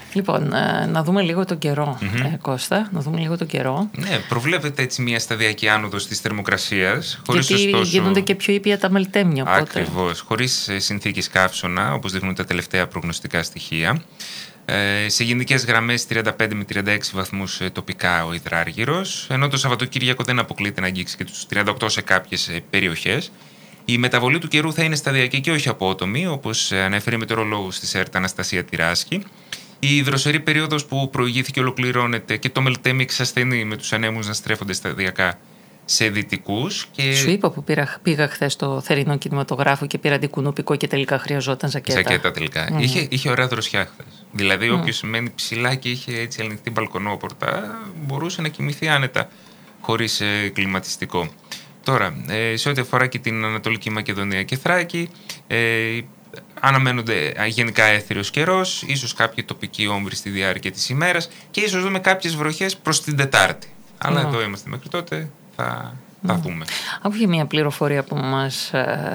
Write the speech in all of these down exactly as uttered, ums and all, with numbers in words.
Λοιπόν, να δούμε λίγο τον καιρό, mm-hmm. ε, Κώστα, να δούμε λίγο τον καιρό. Ναι, προβλέπεται έτσι μια σταδιακή άνοδος της θερμοκρασίας. Χωρίς Γιατί ωστόσο... γίνονται και πιο ήπια τα μελτέμια. Οπότε... Ακριβώς, χωρίς συνθήκες καύσωνα, όπως δείχνουν τα τελευταία προγνωστικά στοιχεία. Ε, σε γενικές γραμμές τριάντα πέντε με τριάντα έξι βαθμούς τοπικά ο υδράργυρος, ενώ το Σαββατοκύριακο δεν αποκλείται να αγγίξει και τους τριάντα οκτώ σε κάποιες περιοχές. Η μεταβολή του καιρού θα είναι σταδιακή και όχι απότομη, όπως ανέφερε η μετεωρολόγος της ΕΡΤ Αναστασία Τυράσχη. Η υδροσερή περίοδος που προηγήθηκε ολοκληρώνεται και το μελτέμι εξασθενεί, με τους ανέμους να στρέφονται σταδιακά σε δυτικούς. Και... Σου είπα που πήρα, πήγα χθες στο θερινό κινηματογράφο και πήρα αντικουνουπικό και τελικά χρειαζόταν ζακέτα. Ζακέτα τελικά. Mm. Είχε, είχε ωραία δροσιά χθες. Δηλαδή, Mm. όποιος μένει ψηλά και είχε έτσι ανοιχτή μπαλκονόπορτα, μπορούσε να κοιμηθεί άνετα, χωρίς ε, κλιματιστικό. Τώρα, ε, σε ό,τι αφορά και την Ανατολική Μακεδονία και Θράκη, ε, αναμένονται γενικά έθριος καιρός, ίσως κάποιοι τοπικοί όμβροι στη διάρκεια της ημέρας και ίσως δούμε κάποιες βροχές προς την Τετάρτη. Αλλά mm. εδώ είμαστε μέχρι τότε, θα, θα mm. δούμε. Άκουγε μια πληροφορία που μας,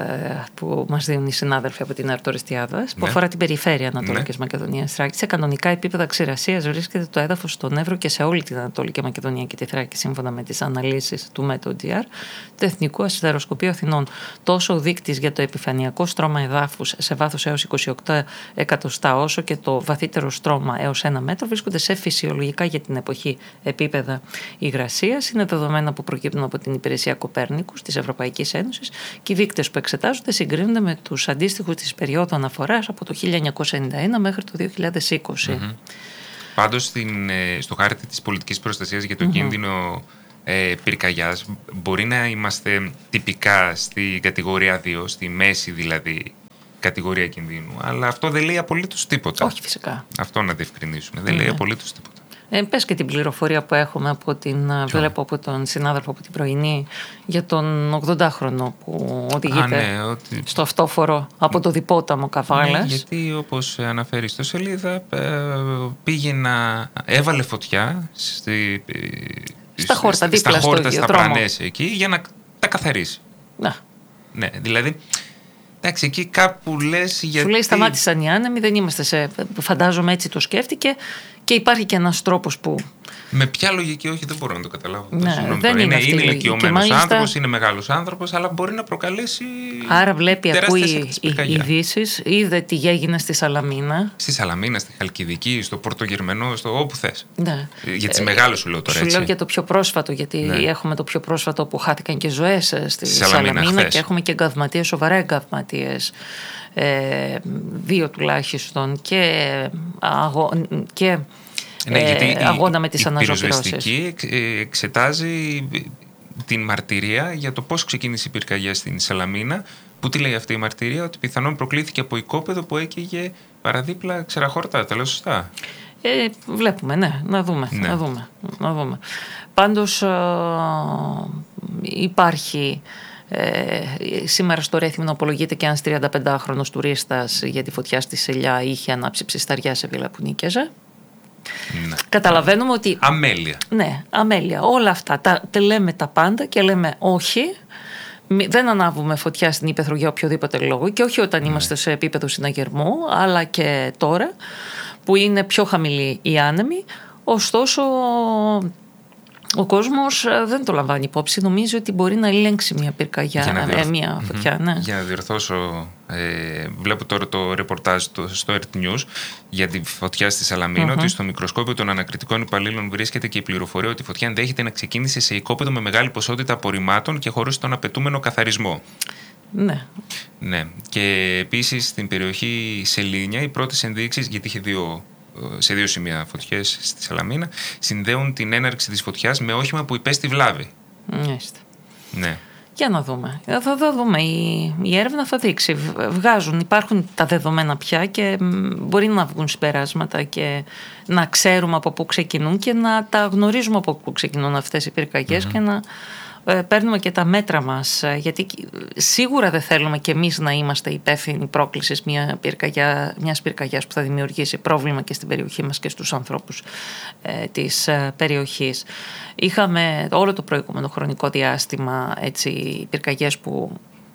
που μας δίνουν οι συνάδελφοι από την ΕΡΤ Ορεστιάδας, που ναι. αφορά την περιφέρεια Ανατολικής ναι. Μακεδονίας Θράκης. Σε κανονικά επίπεδα ξηρασίας βρίσκεται το έδαφος στον Εύρο και σε όλη την Ανατολική Μακεδονία και τη Θράκη, σύμφωνα με τις αναλύσεις του Μέτεο.gr, του Εθνικού Αστεροσκοπείου Αθηνών. Τόσο ο δείκτης για το επιφανειακό στρώμα εδάφους σε βάθος έως είκοσι οκτώ εκατοστά, όσο και το βαθύτερο στρώμα έως ένα μέτρο βρίσκονται σε φυσιολογικά για την εποχή επίπεδα υγρασίας. Είναι δεδομένα που προκύπτουν από την Υπηρεσία Κοπέρνικους της Ευρωπαϊκής Ένωσης και οι δείκτες που εξετάζονται συγκρίνονται με τους αντίστοιχους της περίοδου αναφοράς από το χίλια εννιακόσια ενενήντα ένα μέχρι το δύο χιλιάδες είκοσι. Mm-hmm. Πάντως στην, στο χάρτη της πολιτικής προστασίας για το mm-hmm. κίνδυνο ε, πυρκαγιάς μπορεί να είμαστε τυπικά στη κατηγορία δύο, στη μέση δηλαδή κατηγορία κινδύνου, αλλά αυτό δεν λέει απολύτως τίποτα. Όχι, φυσικά. Αυτό να διευκρινίσουμε. Δεν mm-hmm. λέει απολύτως τίποτα. Ε, πες και την πληροφορία που έχουμε από την, βλέπω από τον συνάδελφο από την πρωινή για τον ογδοντάχρονο που οδηγείται Α, ναι, ότι... στο αυτόφορο από το διπόταμο Καβάλας. Ναι, γιατί όπως αναφέρει στο σελίδα πήγε να έβαλε φωτιά στη, στα χόρτα, δίπλα στα, στο χόρτα, ίδιο στα δρόμο. πρανές εκεί για να τα καθαρίσει. Να. Ναι, δηλαδή... Εντάξει, εκεί κάπου λες γιατί... Σου λέει σταμάτησαν οι άνεμοι, δεν είμαστε σε... Φαντάζομαι έτσι το σκέφτηκε και υπάρχει και ένας τρόπος που... Με ποια λογική, όχι, δεν μπορώ να το καταλάβω. Ναι, δεν είναι, είναι, είναι ηλικιωμένος μάλιστα... άνθρωπος, είναι μεγάλος άνθρωπος, αλλά μπορεί να προκαλέσει. Άρα βλέπει, ακούει ειδήσεις, είδε τι έγινε στη Σαλαμίνα. Στη Σαλαμίνα, στη Χαλκιδική, στο Πορτογερμενό, στο όπου θες. Ναι. Για τις ε, μεγάλες σου λέω τώρα. Σου έτσι. λέω για το πιο πρόσφατο, γιατί ναι. έχουμε το πιο πρόσφατο που χάθηκαν και ζωές στη, στη Σαλαμίνα, Σαλαμίνα και έχουμε και εγκαυματίες, σοβαρά εγκαυματίες. Ε, δύο τουλάχιστον και, αγω... και ναι, γιατί ε, αγώνα με τις η αναζωπυρώσεις. Η πυροσβεστική εξετάζει την μαρτυρία για το πώς ξεκίνησε η πυρκαγιά στην Σαλαμίνα. Που τι λέει αυτή η μαρτυρία? Ότι πιθανόν προκλήθηκε από οικόπεδο που έκαιγε παραδίπλα ξεραχόρτα. Τα λέω σωστά? Ε, βλέπουμε, ναι, να δούμε, ναι. να δούμε, να δούμε. Πάντως ε, υπάρχει... Ε, σήμερα στο Ρέθυμνο απολογείται και ένας τριανταπεντάχρονος τουρίστας για τη φωτιά στη Σελιά είχε ανάψει ψισταριά σε βίλα που νίκαιζε. Ναι. Καταλαβαίνουμε ότι... Αμέλεια. Ναι, αμέλεια. Όλα αυτά τα, τα λέμε τα πάντα και λέμε όχι. Δεν ανάβουμε φωτιά στην ύπαιθρο για οποιοδήποτε λόγο και όχι όταν ναι. είμαστε σε επίπεδο συναγερμού, αλλά και τώρα που είναι πιο χαμηλή η άνεμη. Ωστόσο... Ο κόσμος δεν το λαμβάνει υπόψη. Νομίζει ότι μπορεί να ελέγξει μια πυρκαγιά, να διορθ... ε, μια φωτιά. Ναι. Για να διορθώσω, ε, βλέπω τώρα το ρεπορτάζ το, στο ΕΡΤ News για τη φωτιά στη Σαλαμίνα, mm-hmm. ότι στο μικροσκόπιο των ανακριτικών υπαλλήλων βρίσκεται και η πληροφορία ότι η φωτιά ενδέχεται να ξεκίνησε σε οικόπεδο με μεγάλη ποσότητα απορριμμάτων και χωρίς τον απαιτούμενο καθαρισμό. Ναι. Ναι. Και επίσης στην περιοχή Σελήνια οι πρώτες ενδείξεις, γιατί είχε δύο. σε δύο σημεία φωτιές στη Σαλαμίνα, συνδέουν την έναρξη της φωτιάς με όχημα που υπέστη βλάβη. Μάλιστα. Ναι. Για να δούμε. Θα, θα δούμε. Η, η έρευνα θα δείξει. Βγάζουν, υπάρχουν τα δεδομένα πια και μπορεί να βγουν συμπεράσματα και να ξέρουμε από πού ξεκινούν και να τα γνωρίζουμε από πού ξεκινούν αυτές οι πυρκαγιές mm-hmm. και να ε, παίρνουμε και τα μέτρα μας. Γιατί σίγουρα δεν θέλουμε και εμείς να είμαστε υπεύθυνοι πρόκλησης μια πυρκαγιά, μιας πυρκαγιάς που θα δημιουργήσει πρόβλημα και στην περιοχή μας και στους ανθρώπους ε, της ε, περιοχής. Είχαμε όλο το προηγούμενο χρονικό διάστημα έτσι, πυρκαγιές που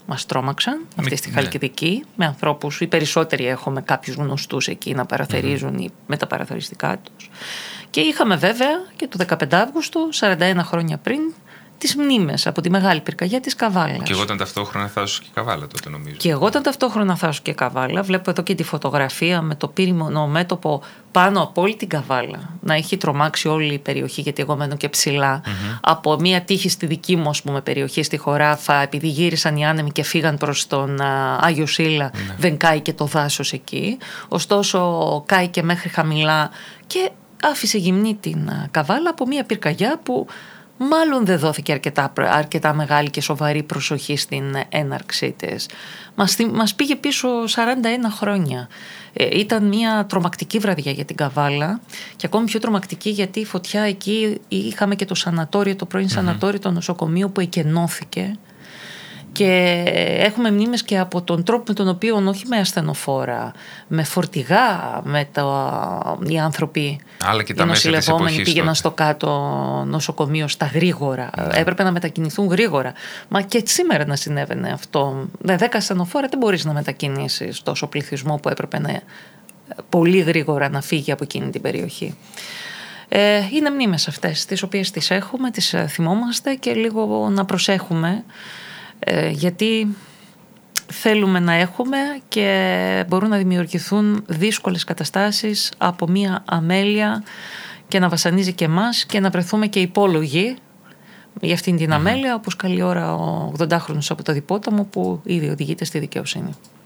μας τρόμαξαν, αυτή Με, στη Χαλκιδική, ναι. με ανθρώπους, οι περισσότεροι έχουμε κάποιους γνωστούς εκεί να παραθερίζουν mm-hmm. ή με τα παραθεριστικά τους. Και είχαμε βέβαια και το δεκαπέντε Αυγούστου, σαράντα ένα χρόνια πριν, τις μνήμες από τη Μεγάλη Πυρκαγιά της Καβάλας. Και εγώ ήταν ταυτόχρονα Θάσος και Καβάλα τότε, νομίζω. Και εγώ ήταν ταυτόχρονα Θάσος και Καβάλα. Βλέπω εδώ και τη φωτογραφία με το πύριμο μέτωπο πάνω από όλη την Καβάλα. Να έχει τρομάξει όλη η περιοχή, γιατί εγώ μένω και ψηλά. Mm-hmm. Από μία τύχη στη δική μου, ας πούμε, περιοχή, στη Χωράφα, επειδή γύρισαν οι άνεμοι και φύγαν προς τον α, Άγιο Σίλα, mm-hmm. δεν κάει και το δάσος εκεί. Ωστόσο, κάει και μέχρι χαμηλά και άφησε γυμνή την α, Καβάλα από μία πυρκαγιά που μάλλον δεν δόθηκε αρκετά, αρκετά μεγάλη και σοβαρή προσοχή στην έναρξή της. Μας, μας πήγε πίσω σαράντα ένα χρόνια. Ε, ήταν μια τρομακτική βραδιά για την Καβάλα και ακόμη πιο τρομακτική γιατί η φωτιά εκεί είχαμε και το σανατόριο, το πρώην mm-hmm. σανατόριο, το νοσοκομείο που εκενώθηκε. Και έχουμε μνήμες και από τον τρόπο με τον οποίο, όχι με ασθενοφόρα, με φορτηγά, με τα, οι άνθρωποι, αλλά και τα οι νοσηλευόμενοι πήγαιναν τότε. Στο κάτω νοσοκομείο στα γρήγορα. Ναι. Έπρεπε να μετακινηθούν γρήγορα. Μα και σήμερα να συνέβαινε αυτό. Με δέκα ασθενοφόρα δεν μπορείς να μετακινήσεις τόσο πληθυσμό που έπρεπε να, πολύ γρήγορα να φύγει από εκείνη την περιοχή. Ε, είναι μνήμες αυτές, τις οποίες τις έχουμε, τις θυμόμαστε και λίγο να προσέχουμε. Ε, γιατί θέλουμε να έχουμε και μπορούν να δημιουργηθούν δύσκολες καταστάσεις από μία αμέλεια και να βασανίζει και εμάς και να βρεθούμε και υπόλογοι για αυτήν την αμέλεια, όπως καλή ώρα ο ογδοντάχρονος από το Διπόταμο που ήδη οδηγείται στη δικαιοσύνη.